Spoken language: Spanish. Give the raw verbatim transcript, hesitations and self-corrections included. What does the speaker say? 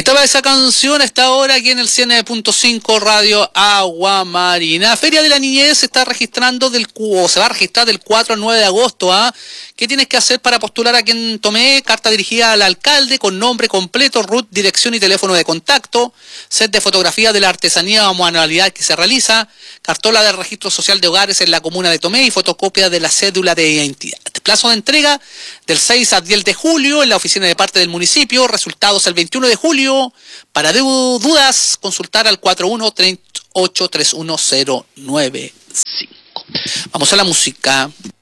estaba esa canción a esta hora aquí en el cien punto cinco Radio Agua Marina. Feria de la Niñez se está registrando del o se va a registrar del cuatro al nueve de agosto. ¿ah? ¿Qué tienes que hacer para postular a quien tomé? Carta dirigida al alcalde con nombre completo, R U T, dirección y teléfono de contacto, set de fotografía de la artesanía o manualidad que se realiza, cartola del registro social de hogares en la comuna de Tomé y fotocopia de la cédula de identidad. Plazo de entrega del seis al diez de julio en la oficina de parte del municipio. Resultados el veintiuno de julio. Para dudas, consultar al cuatro uno tres ocho tres uno cero nueve cinco. Vamos a la música.